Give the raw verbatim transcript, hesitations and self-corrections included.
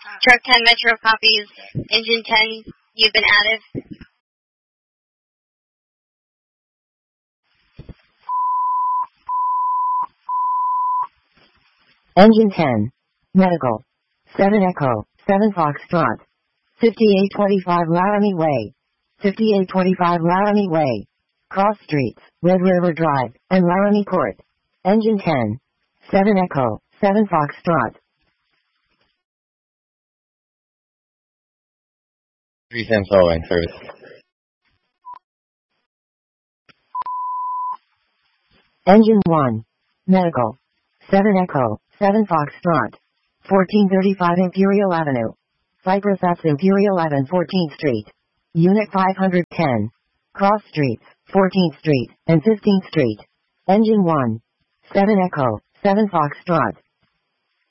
Truck ten Metro copies. Engine ten, you've been added. Engine ten. Medical. seven Echo, seven Foxtrot. fifty-eight twenty-five Laramie Way. fifty-eight twenty-five Laramie Way. Cross Streets, Red River Drive, and Laramie Court. Engine ten. seven Echo, seven Foxtrot. three Sam following service. Engine one. Medical. seven Echo, seven Foxtrot. fourteen thirty-five Imperial Avenue. Cypress That's Imperial eleven fourteenth Street. Unit five hundred ten. Cross Streets, fourteenth Street, and fifteenth Street. Engine one. seven Echo, seven Foxtrot.